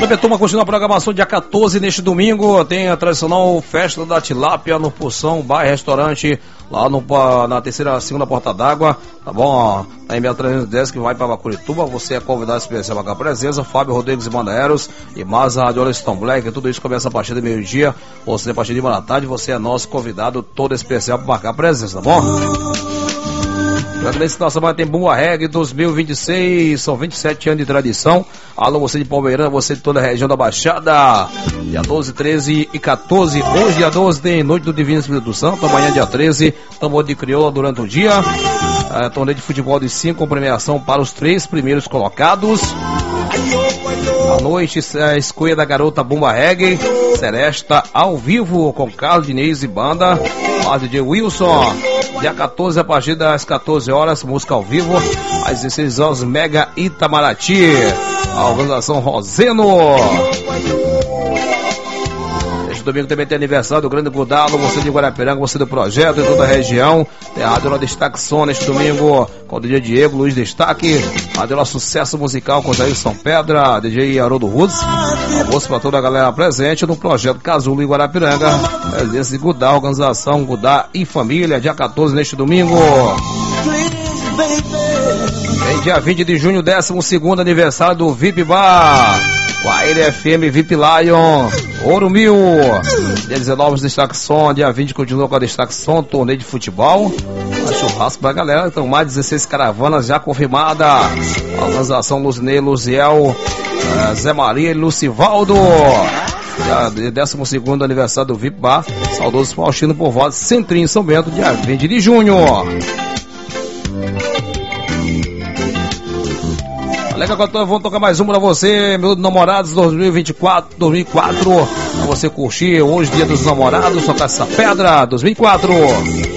Também turma, continua a programação dia 14 neste domingo. Tem a tradicional festa da tilápia no Poção Bar e Restaurante, lá na segunda porta d'água, tá bom? Tá em 1310 que vai para Curitiba. Você é convidado especial para a presença. Fábio Rodrigues e Bandaeros e Masa Radiola Stone Black. Tudo isso começa a partir do meio-dia. Você a partir de 1 da tarde, você é nosso convidado todo especial para marcar a presença, tá bom? Nesse nossa semana tem Bumba Reggae 2026, são 27 anos de tradição. Alô, você de Palmeirana, você de toda a região da Baixada. Dia 12, 13 e 14. Hoje, dia 12, tem Noite do Divino Espírito Santo. Amanhã, dia 13, tambor de crioula durante o dia. Torneio de futebol de 5 com premiação para os 3 primeiros colocados. À noite, a escolha da garota Bumba Reggae, Seresta ao vivo com Carlos Diniz e banda. A DJ Wilson. Dia 14, a partir das 14 horas, música ao vivo. Às 16 horas, Mega Itamaraty. A organização Roseno. Este domingo também tem aniversário do Grande Gudalo. Você de Guarapiranga, você do projeto em toda a região. Tem a Rádio Destaque Som neste domingo com o DJ Diego Luiz Destaque. Rádio Sucesso Musical com Jair São Pedra, DJ Haroldo Rudes. Almoço para toda a galera presente no projeto Casulo em Guarapiranga. Presença de Gudá, organização Gudá e Família, dia 14 neste domingo. Em dia 20 de junho, 12º aniversário do VIP Bar. Wire FM VIP Lion, Ouro Mil. Dia 19, Destaque Som. Dia 20 continua com a Destaque Som, torneio de futebol. Churrasco pra galera. Então, mais 16 caravanas já confirmada. A organização Luzinei, Luziel, Zé Maria e Lucivaldo. Dia 12º aniversário do VIP Bar. Saudoso Faustino por volta Centrinho em São Bento, dia 20 de junho. Legal, agora vamos tocar mais uma pra você, meu Namorados 2024, pra você curtir hoje, dia dos namorados, tocar essa pedra, 2004.